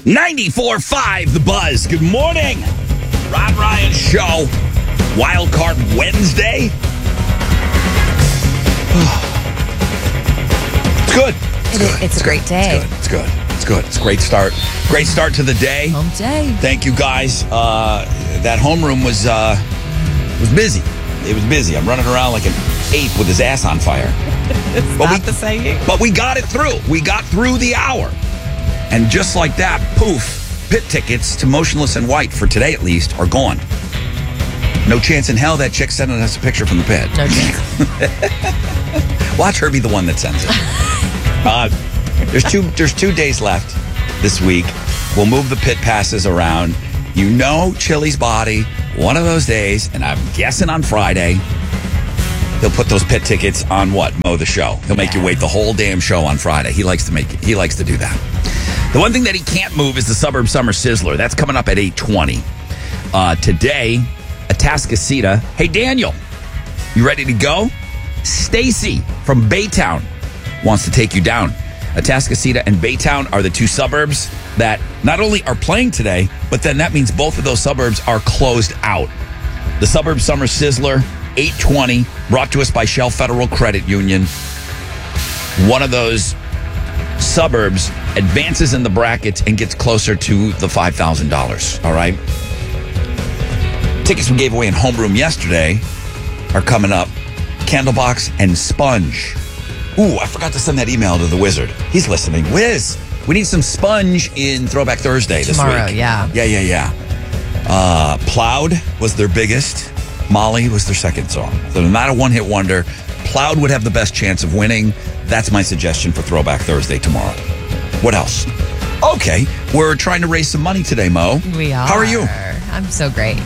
94.5 The Buzz. Good morning. Rod Ryan Show. Wild Card Wednesday. It's good. It's a great day. It's good. It's a great start. Great start to the day. Home day. Thank you, guys. That homeroom was busy. It was busy. I'm running around like an ape with his ass on fire. The saying. But we got it through. We got through the hour. And just like that, poof, pit tickets to Motionless in White, for today at least, are gone. No chance in hell that chick sending us a picture from the pit. No chance. Watch her be the one that sends it. There's 2 days left this week. We'll move the pit passes around. You know Chili's body, one of those days, and I'm guessing on Friday, he'll put those pit tickets on what? Mow the show. He'll make you wait the whole damn show on Friday. He likes to do that. The one thing that he can't move is the Suburb Summer Sizzler. That's coming up at 8:20. Today, Atascocita. Hey, Daniel, you ready to go? Stacy from Baytown wants to take you down. Atascocita and Baytown are the two suburbs that not only are playing today, but then that means both of those suburbs are closed out. The Suburb Summer Sizzler, 8:20, brought to us by Shell Federal Credit Union. One of those suburbs advances in the brackets and gets closer to the $5,000. All right. Tickets we gave away in homeroom yesterday are coming up. Candlebox and Sponge. Ooh, I forgot to send that email to the Wizard. He's listening. Wiz, we need some Sponge in Throwback Thursday this Tomorrow, week. yeah. Yeah. Plowed was their biggest. Molly was their second song. So not a one-hit wonder. Plowed would have the best chance of winning. That's my suggestion for Throwback Thursday tomorrow. What else? Okay, we're trying to raise some money today, Mo. We are. How are you? I'm so great.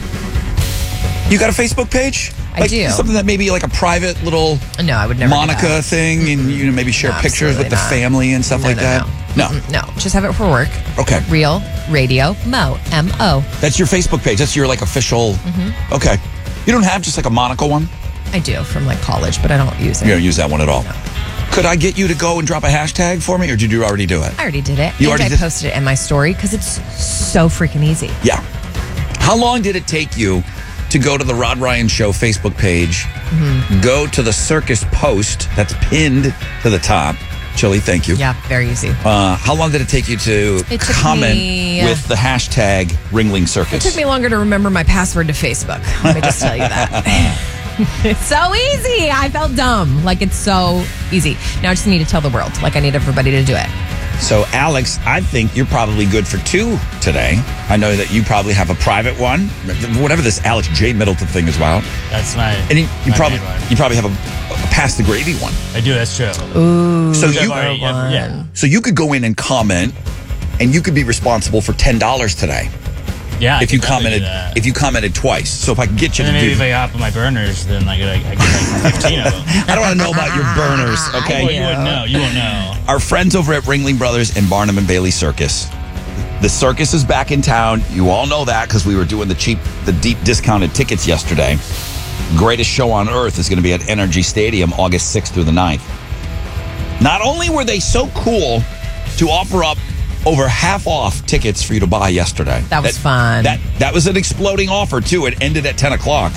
You got a Facebook page? I do. Something that maybe like a private little No, I would never Monica do that. thing, and maybe share No, pictures with the absolutely not. family and stuff like that? No. No, just have it for work. Okay. Real Radio Mo. M-O. That's your Facebook page. That's your like official. Okay. You don't have just like a Monica one? I do from like college, but I don't use it. You don't use that one at all. No. Could I get you to go and drop a hashtag for me, or did you already do it? I already did it. You and already I did? posted it in my story because it's so freaking easy. Yeah. How long did it take you to go to the Rod Ryan Show Facebook page, go to the circus post that's pinned to the top? Chili, thank you. Yeah, very easy. How long did it take you to It took comment me- with the hashtag Ringling Circus? It took me longer to remember my password to Facebook. Let me just tell you that. It's so easy. I felt dumb. Like, it's so easy. Now I just need to tell the world. Like, I need everybody to do it. So, Alex, I think you're probably good for 2 today. I know that you probably have a private one, whatever this Alex J. Middleton thing is about. That's my. And you my probably main one. you probably have a pass the gravy one. I do. That's true. Ooh. So you Yeah. so you could go in and comment, and you could be responsible for $10 today Yeah. if I you could definitely do commented that. commented twice. So if I can get you And to then maybe do, if I hop on my burners, then I get like 15 of them. I don't want to know about your burners. Okay. Well, you wouldn't know. You won't know. Our friends over at Ringling Brothers and Barnum and Bailey Circus. The circus is back in town. You all know that because we were doing the deep discounted tickets yesterday. Greatest show on earth is going to be at Energy Stadium August 6th through the 9th. Not only were they so cool to offer up over half off tickets for you to buy yesterday. That was fun. That was an exploding offer too. It ended at 10 o'clock.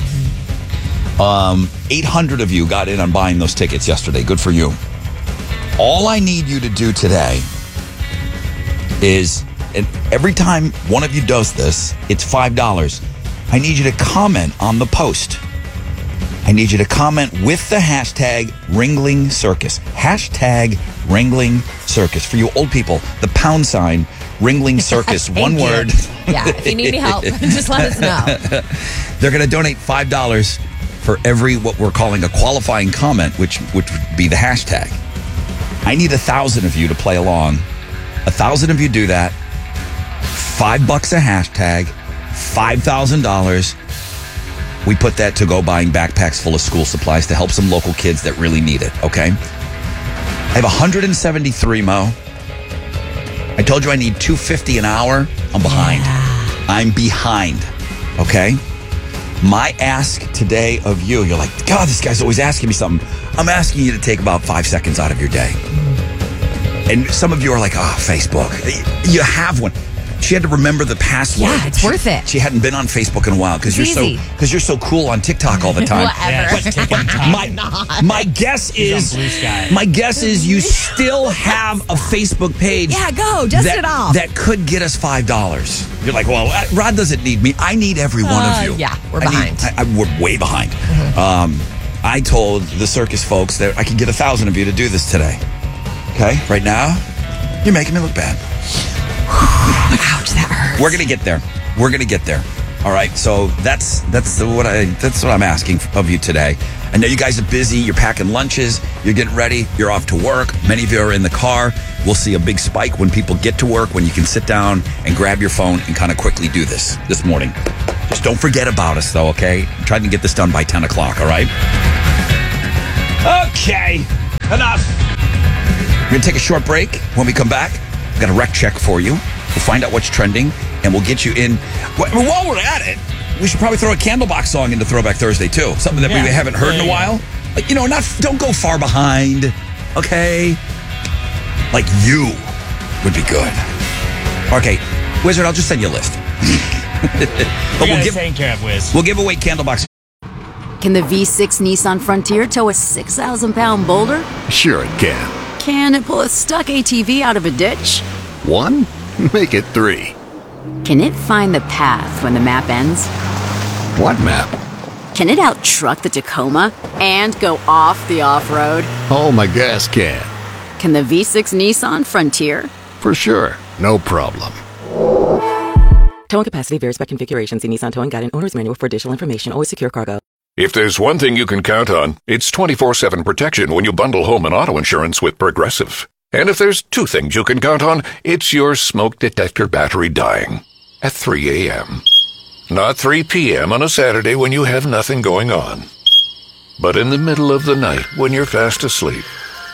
800 of you got in on buying those tickets yesterday. Good for you. All I need you to do today is, and every time one of you does this, it's $5. I need you to comment on the post. I need you to comment with the hashtag Ringling Circus. Hashtag Ringling Circus. For you old people, the pound sign, Ringling Circus, one Thank you. word. Yeah, if you need any help, just let us know. They're going to donate $5 for every what we're calling a qualifying comment, which would be the hashtag. I need 1,000 of you to play along. 1,000 of you do that. $5 a hashtag, $5,000. We put that to go buying backpacks full of school supplies to help some local kids that really need it, okay? I have 173, Mo. I told you I need $250 an hour. I'm behind. Yeah. I'm behind, okay? My ask today of you, you're like, God, this guy's always asking me something. I'm asking you to take about 5 seconds out of your day. And some of you are like, Facebook. You have one. She had to remember the password. Yeah, it's worth it. She hadn't been on Facebook in a while because you're so cool on TikTok all the time. Yeah, she's taking time. My guess is on Blue Sky. My guess is you still have a Facebook page. Yeah, go dust it off. That could get us $5. You're like, well, Rod doesn't need me. I need every one of you. Yeah, we're behind. We're way behind. I told the circus folks that I could get 1,000 of you to do this today. Okay, right now, you're making me look bad. Ouch, that hurts. We're gonna get there. We're gonna get there. All right. So that's what I'm asking of you today. I know you guys are busy. You're packing lunches. You're getting ready. You're off to work. Many of you are in the car. We'll see a big spike when people get to work, when you can sit down and grab your phone and kind of quickly do this morning. Just don't forget about us, though. Okay. I'm trying to get this done by 10 o'clock. All right. Okay. Enough. We're going to take a short break. When we come back, we've got a rec check for you. We'll find out what's trending, and we'll get you in. While we're at it, we should probably throw a Candlebox song into Throwback Thursday, too. Something that we haven't heard in a while. Like, don't go far behind, okay? Like you would be good. Okay, Wizard, I'll just send you a list. But we'll taken care of, Wiz. We'll give away Candlebox. Can the V6 Nissan Frontier tow a 6,000-pound boulder? Sure it can. Can it pull a stuck ATV out of a ditch? 1? Make it 3. Can it find the path when the map ends? What map? Can it out-truck the Tacoma and go off the off-road? Oh, my gas can. Can the V6 Nissan Frontier? For sure. No problem. Towing capacity varies by configuration. See Nissan Towing Guide and Owner's Manual for additional information. Always secure cargo. If there's one thing you can count on, it's 24/7 protection when you bundle home and auto insurance with Progressive. And if there's two things you can count on, it's your smoke detector battery dying at 3 a.m. Not 3 p.m. on a Saturday when you have nothing going on, but in the middle of the night when you're fast asleep.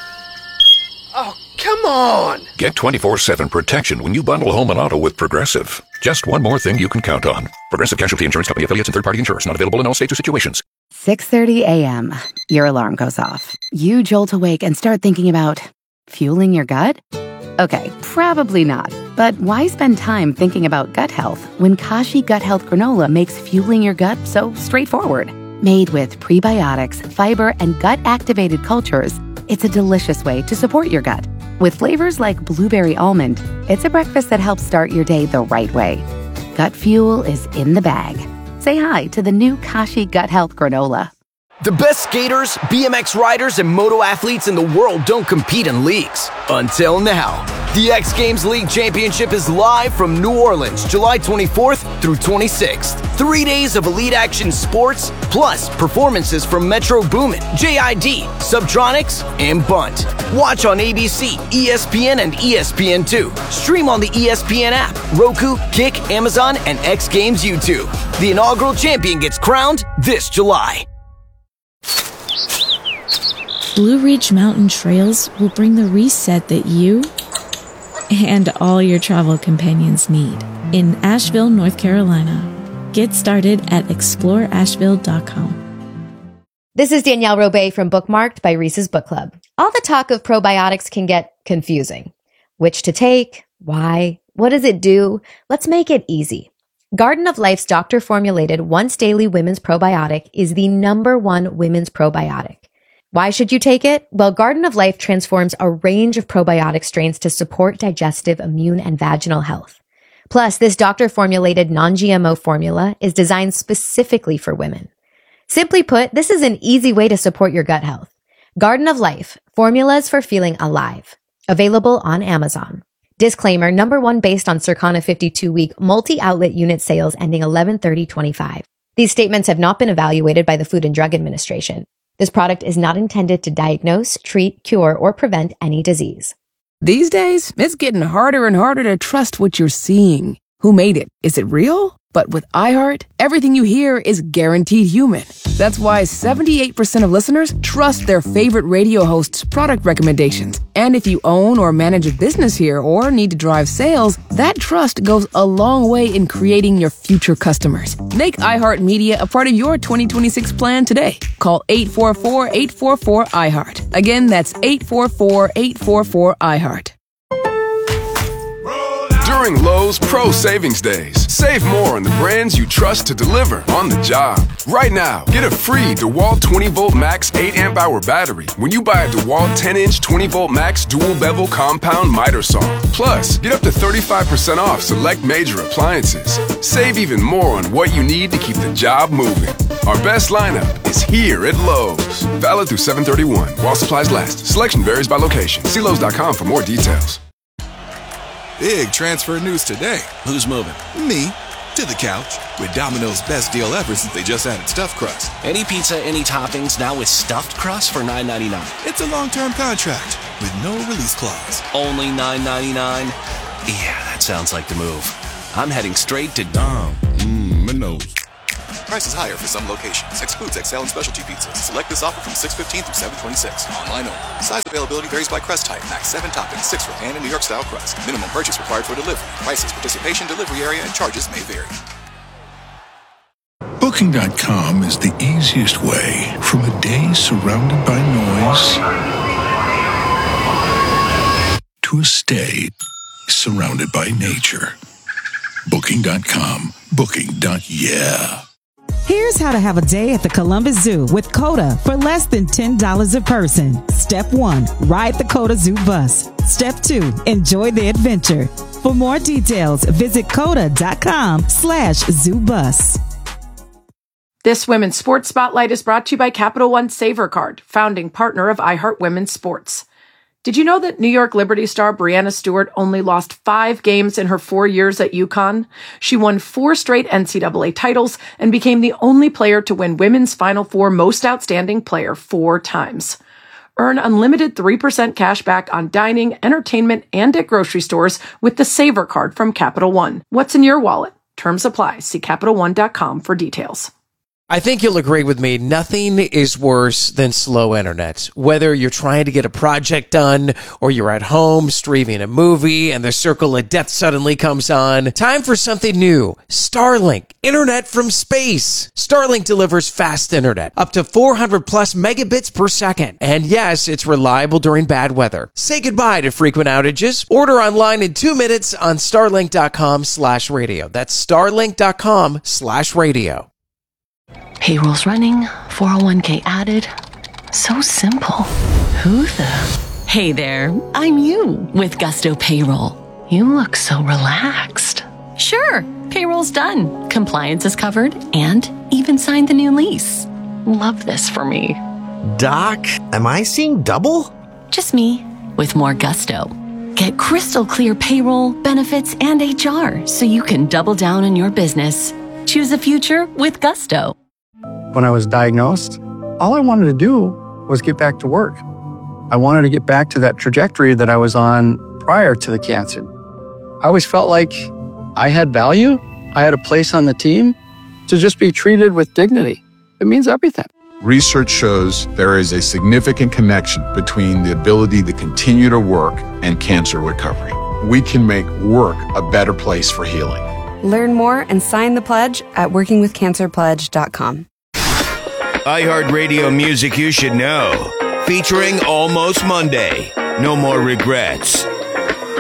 Oh, come on! Get 24/7 protection when you bundle home and auto with Progressive. Just one more thing you can count on. Progressive Casualty Insurance Company affiliates and third-party insurers. Not available in all states or situations. 6:30 a.m. Your alarm goes off. You jolt awake and start thinking about fueling your gut? Okay, probably not. But why spend time thinking about gut health when Kashi Gut Health Granola makes fueling your gut so straightforward? Made with prebiotics, fiber, and gut-activated cultures, it's a delicious way to support your gut. With flavors like blueberry almond, it's a breakfast that helps start your day the right way. Gut fuel is in the bag. Say hi to the new Kashi Gut Health Granola. The best skaters, BMX riders, and moto athletes in the world don't compete in leagues. Until now. The X Games League Championship is live from New Orleans, July 24th through 26th. 3 days of elite action sports, plus performances from Metro Boomin, JID, Subtronics, and Bunt. Watch on ABC, ESPN, and ESPN2. Stream on the ESPN app, Roku, Kick, Amazon, and X Games YouTube. The inaugural champion gets crowned this July. Blue Ridge Mountain Trails will bring the reset that you and all your travel companions need in Asheville, North Carolina. Get started at exploreasheville.com. This is Danielle Robay from Bookmarked by Reese's Book Club. All the talk of probiotics can get confusing. Which to take? Why? What does it do? Let's make it easy. Garden of Life's doctor-formulated once-daily women's probiotic is the #1 women's probiotic. Why should you take it? Well, Garden of Life transforms a range of probiotic strains to support digestive, immune, and vaginal health. Plus, this doctor-formulated non-GMO formula is designed specifically for women. Simply put, this is an easy way to support your gut health. Garden of Life, formulas for feeling alive. Available on Amazon. Disclaimer, #1 based on Circana 52-week multi-outlet unit sales ending 11/30/25. These statements have not been evaluated by the Food and Drug Administration. This product is not intended to diagnose, treat, cure, or prevent any disease. These days, it's getting harder and harder to trust what you're seeing. Who made it? Is it real? But with iHeart, everything you hear is guaranteed human. That's why 78% of listeners trust their favorite radio hosts' product recommendations. And if you own or manage a business here or need to drive sales, that trust goes a long way in creating your future customers. Make iHeartMedia a part of your 2026 plan today. Call 844-844-iHeart. Again, that's 844-844-iHeart. during Lowe's Pro Savings Days. Save more on the brands you trust to deliver on the job. Right now, get a free DeWalt 20-volt max 8-amp-hour battery when you buy a DeWalt 10-inch 20-volt max dual-bevel compound miter saw. Plus, get up to 35% off select major appliances. Save even more on what you need to keep the job moving. Our best lineup is here at Lowe's. Valid through 7/31 while supplies last. Selection varies by location. See Lowe's.com for more details. Big transfer news today. Who's moving? Me. To the couch. With Domino's best deal ever since they just added stuffed crust. Any pizza, any toppings, now with stuffed crust for $9.99. It's a long-term contract with no release clause. Only $9.99? Yeah, that sounds like the move. I'm heading straight to Dom. Domino's. Prices higher for some locations. Excludes XL and specialty pizzas. Select this offer from 6/15 through 7/26. Online only. Size availability varies by crust type. Max 7 toppings, 6 for pan and New York style crust. Minimum purchase required for delivery. Prices, participation, delivery area, and charges may vary. Booking.com is the easiest way from a day surrounded by noise to a stay surrounded by nature. Booking.com. Booking.yeah. Here's how to have a day at the Columbus Zoo with COTA for less than $10 a person. Step 1, ride the COTA Zoo bus. Step 2, enjoy the adventure. For more details, visit COTA.com/ZooBus. This Women's Sports Spotlight is brought to you by Capital One Savor Card, founding partner of iHeart Women's Sports. Did you know that New York Liberty star Breanna Stewart only lost 5 games in her 4 years at UConn? She won 4 straight NCAA titles and became the only player to win Women's Final Four Most Outstanding Player 4 times. Earn unlimited 3% cash back on dining, entertainment, and at grocery stores with the Savor Card from Capital One. What's in your wallet? Terms apply. See CapitalOne.com for details. I think you'll agree with me, nothing is worse than slow internet. Whether you're trying to get a project done or you're at home streaming a movie and the circle of death suddenly comes on, time for something new. Starlink, internet from space. Starlink delivers fast internet, up to 400 plus megabits per second. And yes, it's reliable during bad weather. Say goodbye to frequent outages. Order online in 2 minutes on starlink.com/radio. That's starlink.com/radio. Payroll's running, 401k added. So simple. Who the? Hey there, I'm you with Gusto Payroll. You look so relaxed. Sure, payroll's done. Compliance is covered and even signed the new lease. Love this for me. Doc, am I seeing double? Just me with more Gusto. Get crystal clear payroll, benefits, and HR so you can double down on your business. Choose a future with Gusto. When I was diagnosed, all I wanted to do was get back to work. I wanted to get back to that trajectory that I was on prior to the cancer. I always felt like I had value. I had a place on the team. To just be treated with dignity, it means everything. Research shows there is a significant connection between the ability to continue to work and cancer recovery. We can make work a better place for healing. Learn more and sign the pledge at workingwithcancerpledge.com. iHeartRadio music you should know. Featuring Almost Monday. No More Regrets.